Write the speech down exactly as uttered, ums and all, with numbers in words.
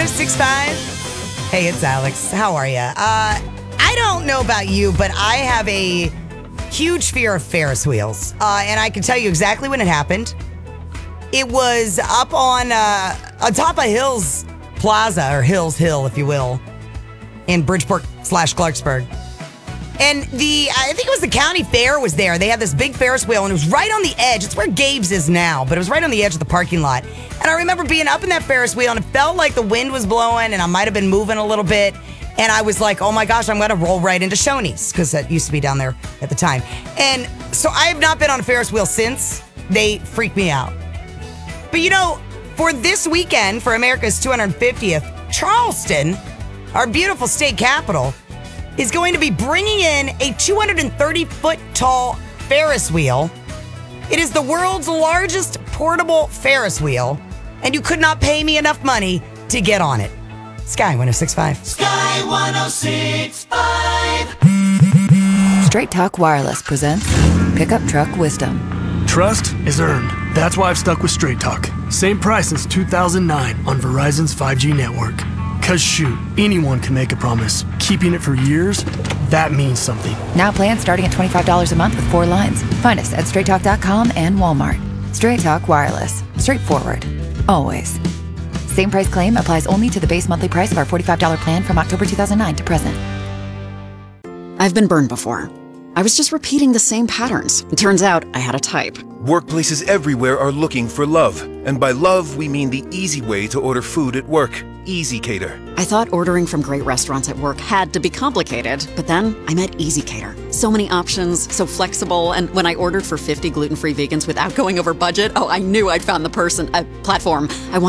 oh six point five. Hey, it's Alex. How are you? Uh, I don't know about you, but I have a huge fear of Ferris wheels. Uh, and I can tell you exactly when it happened. It was up on, uh, on top of Hills Plaza, or Hills Hill, if you will, in Bridgeport slash Clarksburg. And the, I think it was the county fair was there. They had this big Ferris wheel, and it was right on the edge. It's where Gabe's is now, but it was right on the edge of the parking lot. And I remember being up in that Ferris wheel, and it felt like the wind was blowing, and I might have been moving a little bit. And I was like, oh my gosh, I'm going to roll right into Shoney's, because that used to be down there at the time. And so I have not been on a Ferris wheel since. They freak me out. But you know, for this weekend, for America's two hundred fiftieth, Charleston, our beautiful state capital, is going to be bringing in a two hundred thirty foot tall Ferris wheel. It is the world's largest portable Ferris wheel, and you could not pay me enough money to get on it. Sky one oh six point five. Sky one oh six point five. Straight Talk Wireless presents Pickup Truck Wisdom. Trust is earned. That's why I've stuck with Straight Talk. Same price since two thousand nine on Verizon's five G network. Cause shoot, anyone can make a promise. Keeping it for years, that means something. Now plans starting at twenty-five dollars a month with four lines. Find us at straight talk dot com and Walmart. Straight Talk Wireless. Straightforward. Always. Same price claim applies only to the base monthly price of our forty-five dollars plan from October two thousand nine to present. I've been burned before. I was just repeating the same patterns. It turns out I had a type. Workplaces everywhere are looking for love. And by love, we mean the easy way to order food at work. Easy Cater. I thought ordering from great restaurants at work had to be complicated, but then I met Easy Cater. So many options, so flexible, and when I ordered for fifty gluten-free vegans without going over budget, oh, I knew I'd found the person, a platform I wanted.